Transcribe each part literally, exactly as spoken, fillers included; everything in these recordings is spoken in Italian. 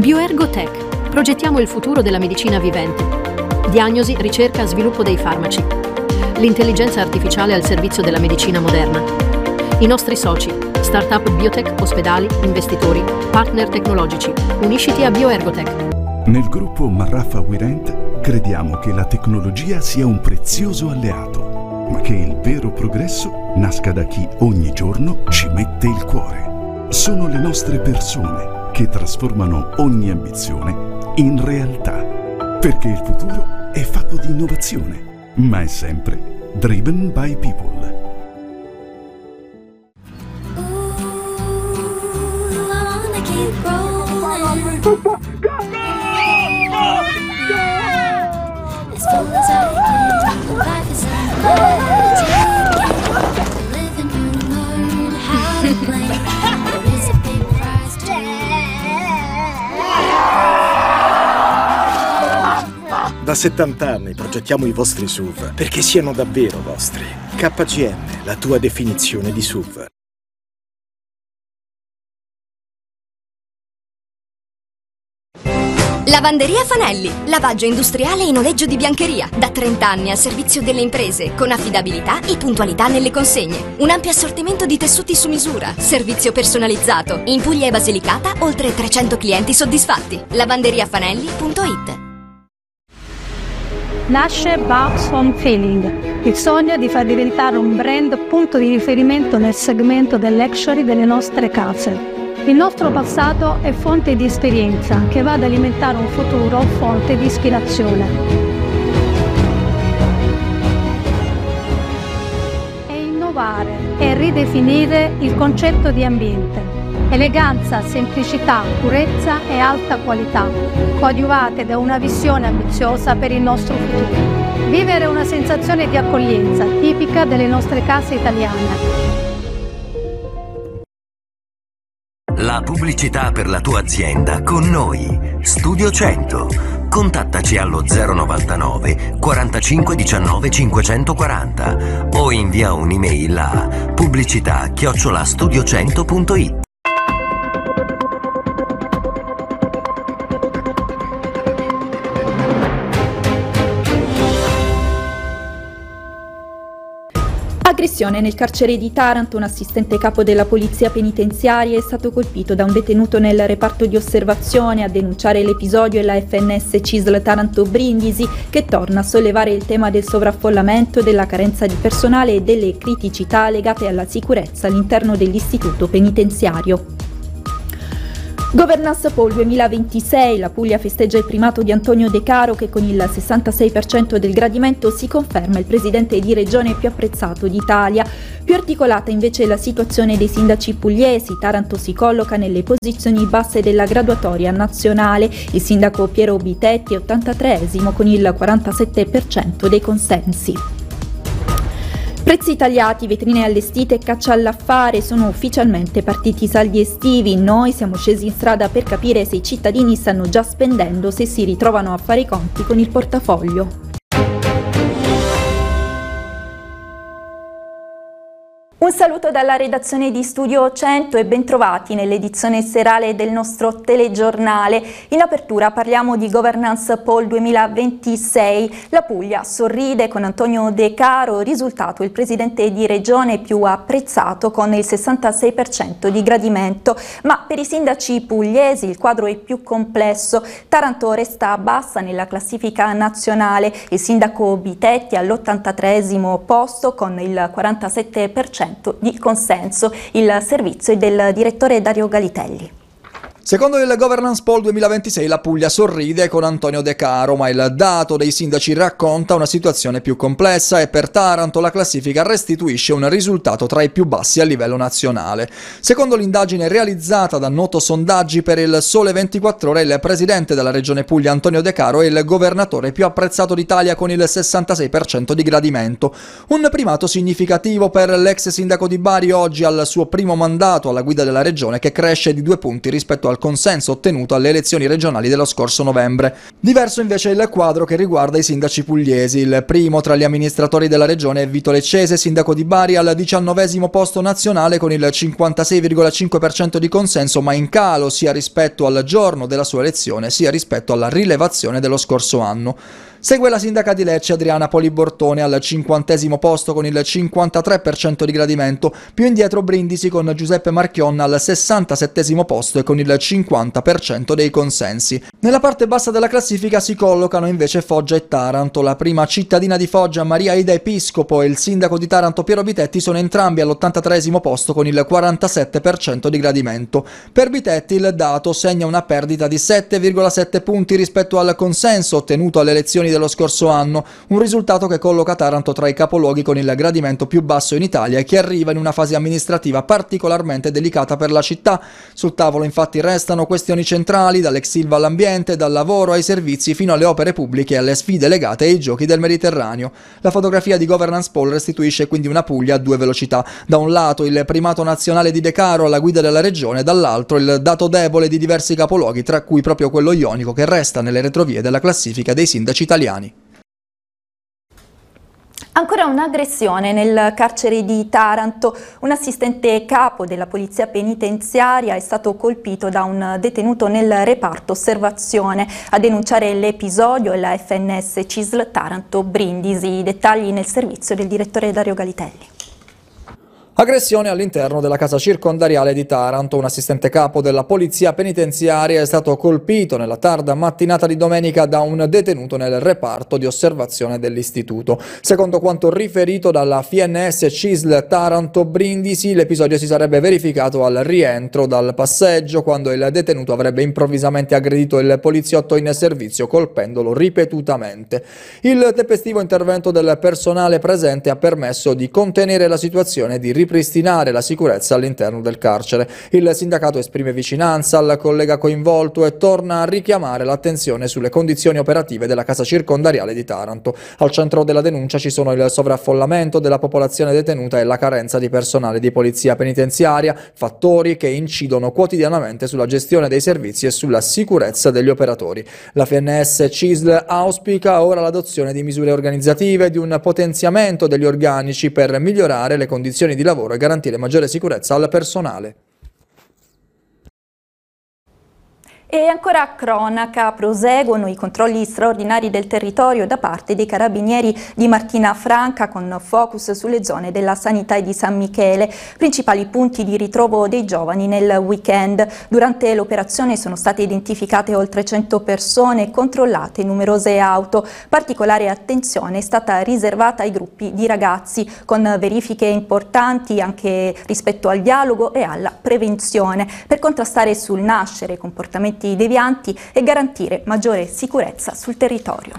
Bioergotech. Progettiamo il futuro della medicina vivente. Diagnosi, ricerca, sviluppo dei farmaci. L'intelligenza artificiale al servizio della medicina moderna. I nostri soci, startup biotech, ospedali, investitori, partner tecnologici. Unisciti a Bioergotech. Nel gruppo Marraffa Wirent crediamo che la tecnologia sia un prezioso alleato, ma che il vero progresso nasca da chi ogni giorno ci mette il cuore. Sono le nostre persone che trasformano ogni ambizione in realtà, perché il futuro è fatto di innovazione, ma è sempre driven by people. Da settanta anni progettiamo i vostri S U V perché siano davvero vostri. K G M, la tua definizione di S U V. Lavanderia Fanelli, lavaggio industriale e noleggio di biancheria, da trenta anni al servizio delle imprese, con affidabilità e puntualità nelle consegne. Un ampio assortimento di tessuti su misura, servizio personalizzato. In Puglia e Basilicata, oltre trecento clienti soddisfatti. lavanderia fanelli punto it. Nasce Babs Home Feeling, il sogno di far diventare un brand punto di riferimento nel segmento del luxury delle nostre case. Il nostro passato è fonte di esperienza che va ad alimentare un futuro fonte di ispirazione. E innovare e ridefinire il concetto di ambiente. Eleganza, semplicità, purezza e alta qualità, coadiuvate da una visione ambiziosa per il nostro futuro. Vivere una sensazione di accoglienza tipica delle nostre case italiane. La pubblicità per la tua azienda con noi. Studio cento. Contattaci allo zero novantanove quarantacinque diciannove cinquecentoquaranta o invia un'email a pubblicità chiocciola studio cento punto it. Aggressione nel carcere di Taranto. Un assistente capo della polizia penitenziaria è stato colpito da un detenuto nel reparto di osservazione. A denunciare l'episodio è la F N S C I S L Taranto Brindisi, che torna a sollevare il tema del sovraffollamento, della carenza di personale e delle criticità legate alla sicurezza all'interno dell'istituto penitenziario. Governance Poll duemilaventisei, la Puglia festeggia il primato di Antonio De Caro, che con il sessantasei per cento del gradimento si conferma il presidente di regione più apprezzato d'Italia. Più articolata invece è la situazione dei sindaci pugliesi. Taranto si colloca nelle posizioni basse della graduatoria nazionale. Il sindaco Piero Bitetti è ottantatreesimo con il quarantasette per cento dei consensi. Prezzi tagliati, vetrine allestite e caccia all'affare. Sono ufficialmente partiti i saldi estivi. Noi siamo scesi in strada per capire se i cittadini stanno già spendendo, se si ritrovano a fare i conti con il portafoglio. Un saluto dalla redazione di Studio cento e bentrovati nell'edizione serale del nostro telegiornale. In apertura parliamo di Governance Poll duemilaventisei. La Puglia sorride con Antonio De Caro, risultato il presidente di regione più apprezzato con il sessantasei per cento di gradimento. Ma per i sindaci pugliesi il quadro è più complesso. Taranto resta bassa nella classifica nazionale. Il sindaco Bitetti all'ottantatreesimo posto con il quarantasette per cento di consenso. Il servizio è del direttore Dario Galitelli. Secondo il Governance Poll duemilaventisei la Puglia sorride con Antonio De Caro, ma il dato dei sindaci racconta una situazione più complessa e per Taranto la classifica restituisce un risultato tra i più bassi a livello nazionale. Secondo l'indagine realizzata da Noto Sondaggi per il Sole ventiquattro Ore, il presidente della regione Puglia Antonio De Caro è il governatore più apprezzato d'Italia con il sessantasei per cento di gradimento. Un primato significativo per l'ex sindaco di Bari, oggi al suo primo mandato alla guida della regione, che cresce di due punti rispetto al consenso ottenuto alle elezioni regionali dello scorso novembre. Diverso invece è il quadro che riguarda i sindaci pugliesi. Il primo tra gli amministratori della regione è Vito Leccese, sindaco di Bari, al diciannovesimo posto nazionale con il cinquantasei virgola cinque per cento di consenso, ma in calo sia rispetto al giorno della sua elezione sia rispetto alla rilevazione dello scorso anno. Segue la sindaca di Lecce Adriana Polibortone al cinquantesimo posto con il cinquantatré per cento di gradimento, più indietro Brindisi con Giuseppe Marchionna al sessantasettesimo posto e con il cinquanta per cento dei consensi. Nella parte bassa della classifica si collocano invece Foggia e Taranto. La prima cittadina di Foggia, Maria Ida Episcopo, e il sindaco di Taranto Piero Bitetti sono entrambi all'ottantatreesimo posto con il quarantasette per cento di gradimento. Per Bitetti il dato segna una perdita di sette virgola sette punti rispetto al consenso ottenuto alle elezioni dello scorso anno, un risultato che colloca Taranto tra i capoluoghi con il gradimento più basso in Italia e che arriva in una fase amministrativa particolarmente delicata per la città. Sul tavolo infatti restano questioni centrali, dall'ex Ilva all'ambiente, dal lavoro ai servizi fino alle opere pubbliche e alle sfide legate ai giochi del Mediterraneo. La fotografia di Governance Poll restituisce quindi una Puglia a due velocità: da un lato il primato nazionale di De Caro alla guida della regione, dall'altro il dato debole di diversi capoluoghi, tra cui proprio quello ionico, che resta nelle retrovie della classifica dei sindaci italiani. Ancora un'aggressione nel carcere di Taranto. Un assistente capo della polizia penitenziaria è stato colpito da un detenuto nel reparto osservazione. A denunciare l'episodio è la F N S C I S L Taranto Brindisi. I dettagli nel servizio del direttore Dario Galitelli. Aggressione all'interno della casa circondariale di Taranto. Un assistente capo della polizia penitenziaria è stato colpito nella tarda mattinata di domenica da un detenuto nel reparto di osservazione dell'istituto. Secondo quanto riferito dalla F N S C I S L Taranto Brindisi, l'episodio si sarebbe verificato al rientro dal passeggio, quando il detenuto avrebbe improvvisamente aggredito il poliziotto in servizio, colpendolo ripetutamente. Il tempestivo intervento del personale presente ha permesso di contenere la situazione e di ripristinare la sicurezza all'interno del carcere. Il sindacato esprime vicinanza al collega coinvolto e torna a richiamare l'attenzione sulle condizioni operative della casa circondariale di Taranto. Al centro della denuncia ci sono il sovraffollamento della popolazione detenuta e la carenza di personale di polizia penitenziaria, fattori che incidono quotidianamente sulla gestione dei servizi e sulla sicurezza degli operatori. La F N S C I S L auspica ora l'adozione di misure organizzative e di un potenziamento degli organici per migliorare le condizioni di lavoro e garantire maggiore sicurezza al personale. E ancora a cronaca, proseguono i controlli straordinari del territorio da parte dei carabinieri di Martina Franca, con focus sulle zone della sanità e di San Michele, principali punti di ritrovo dei giovani nel weekend. Durante l'operazione sono state identificate oltre cento persone e controllate numerose auto. Particolare attenzione è stata riservata ai gruppi di ragazzi, con verifiche importanti anche rispetto al dialogo e alla prevenzione, per contrastare sul nascere comportamenti devianti e garantire maggiore sicurezza sul territorio.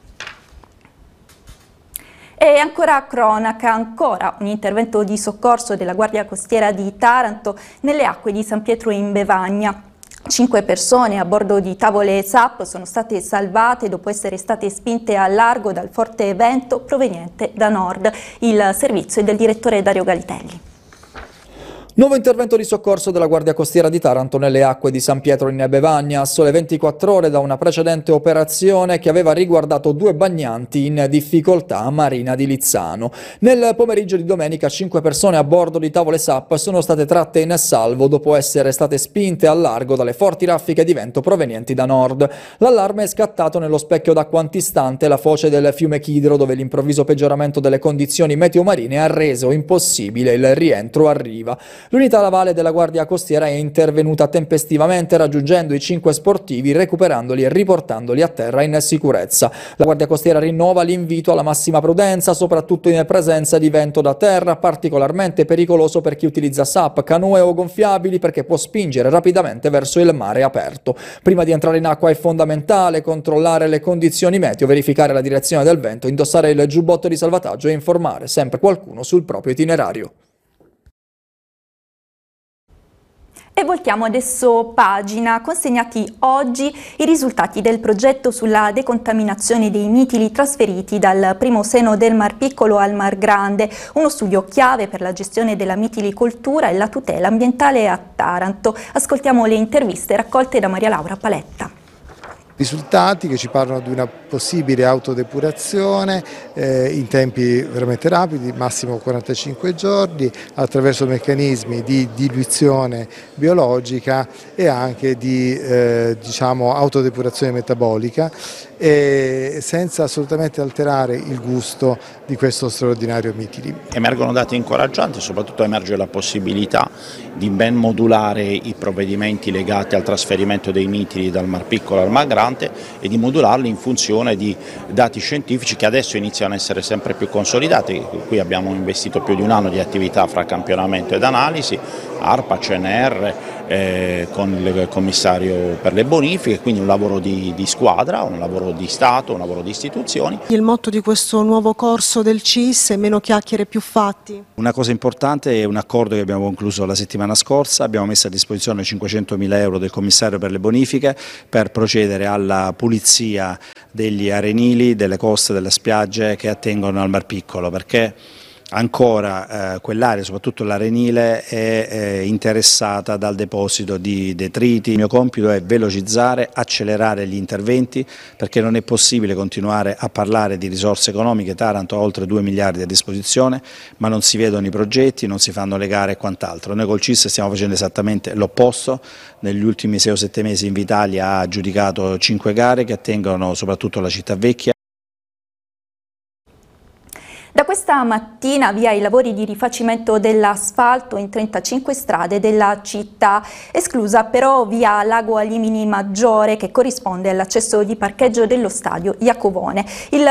E ancora a cronaca, ancora un intervento di soccorso della Guardia Costiera di Taranto nelle acque di San Pietro in Bevagna. Cinque persone a bordo di tavole S A P sono state salvate dopo essere state spinte a largo dal forte vento proveniente da nord. Il servizio è del direttore Dario Galitelli. Nuovo intervento di soccorso della Guardia Costiera di Taranto nelle acque di San Pietro in Bevagna, a sole ventiquattro ore da una precedente operazione che aveva riguardato due bagnanti in difficoltà a Marina di Lizzano. Nel pomeriggio di domenica cinque persone a bordo di tavole S A P sono state tratte in salvo dopo essere state spinte al largo dalle forti raffiche di vento provenienti da nord. L'allarme è scattato nello specchio d'acqua antistante la foce del fiume Chidro, dove l'improvviso peggioramento delle condizioni meteo-marine ha reso impossibile il rientro a riva. L'unità navale della Guardia Costiera è intervenuta tempestivamente, raggiungendo i cinque sportivi, recuperandoli e riportandoli a terra in sicurezza. La Guardia Costiera rinnova l'invito alla massima prudenza, soprattutto in presenza di vento da terra, particolarmente pericoloso per chi utilizza S A P, canoe o gonfiabili, perché può spingere rapidamente verso il mare aperto. Prima di entrare in acqua è fondamentale controllare le condizioni meteo, verificare la direzione del vento, indossare il giubbotto di salvataggio e informare sempre qualcuno sul proprio itinerario. E voltiamo adesso pagina, consegnati oggi i risultati del progetto sulla decontaminazione dei mitili trasferiti dal primo seno del Mar Piccolo al Mar Grande, uno studio chiave per la gestione della mitilicoltura e la tutela ambientale a Taranto. Ascoltiamo le interviste raccolte da Maria Laura Paletta. Risultati che ci parlano di una possibile autodepurazione eh, in tempi veramente rapidi, massimo quarantacinque giorni, attraverso meccanismi di diluizione biologica e anche di eh, diciamo, autodepurazione metabolica, e senza assolutamente alterare il gusto di questo straordinario mitili. Emergono dati incoraggianti, soprattutto emerge la possibilità di ben modulare i provvedimenti legati al trasferimento dei mitili dal Mar Piccolo al Mar Grande e di modularli in funzione di dati scientifici che adesso iniziano a essere sempre più consolidati. Qui abbiamo investito più di un anno di attività fra campionamento ed analisi, ARPA, C N R, eh, con il commissario per le bonifiche, quindi un lavoro di, di squadra, un lavoro di Stato, un lavoro di istituzioni. Il motto di questo nuovo corso del C I S è meno chiacchiere più fatti. Una cosa importante è un accordo che abbiamo concluso la settimana scorsa, abbiamo messo a disposizione cinquecentomila euro del commissario per le bonifiche per procedere alla pulizia degli arenili, delle coste, delle spiagge che attengono al Mar Piccolo, perché ancora eh, quell'area, soprattutto l'arenile, è eh, interessata dal deposito di detriti. Il mio compito è velocizzare, accelerare gli interventi, perché non è possibile continuare a parlare di risorse economiche. Taranto ha oltre due miliardi a disposizione, ma non si vedono i progetti, non si fanno le gare e quant'altro. Noi col C I S stiamo facendo esattamente l'opposto. Negli ultimi sei o sette mesi Invitalia ha aggiudicato cinque gare che attengono soprattutto alla città vecchia. Da questa mattina via i lavori di rifacimento dell'asfalto in trentacinque strade della città, esclusa però via Lago Alimini Maggiore, che corrisponde all'accesso di parcheggio dello stadio Iacovone. Il